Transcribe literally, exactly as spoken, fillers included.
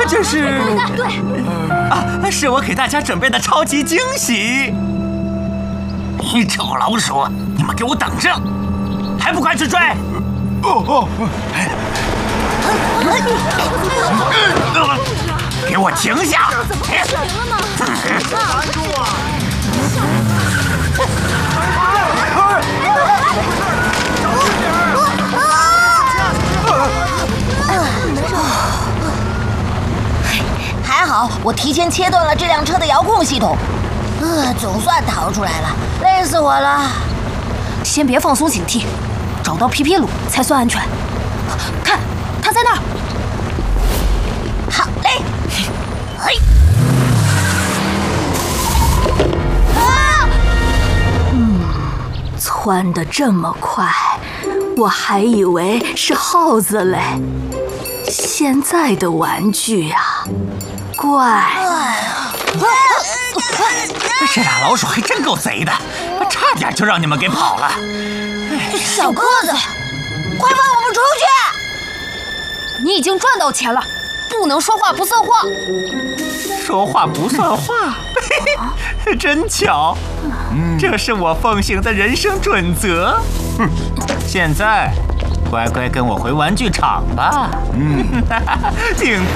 这是对啊，是我给大家准备的超级惊喜。 你丑老鼠，你们给我等着，还不快去追！ 哦哦， 给我停下！ 怎么停了呢？ 拦住我！ 还好我提前切断了这辆车的遥控系统，呃，总算逃出来了，累死我了。 先别放松警惕，找到皮皮鲁才算安全。看，他在那儿。 好嘞，嘿， 啊！嗯，窜得这么快，我还以为是耗子嘞。现在的玩具啊，怪。 这俩老鼠还真够贼的，差点就让你们给跑了。 小个子，快放我们出去！ 你已经赚到钱了，不能说话不算话。 说话不算话，真巧，这是我奉行的人生准则。哼，现在乖乖跟我回玩具厂吧。嗯，顶。